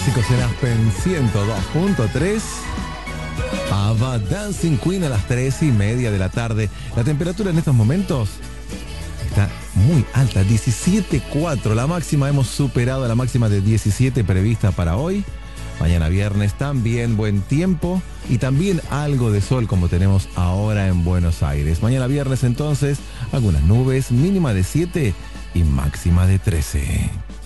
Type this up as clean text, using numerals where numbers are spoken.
clásicos en Aspen 102.3. Ava Dancing Queen a las 3:30 de la tarde. La temperatura en estos momentos está muy alta, 17.4. La máxima, hemos superado la máxima de 17 prevista para hoy. Mañana viernes también buen tiempo y también algo de sol como tenemos ahora en Buenos Aires. Mañana viernes entonces algunas nubes, mínima de 7 y máxima de 13.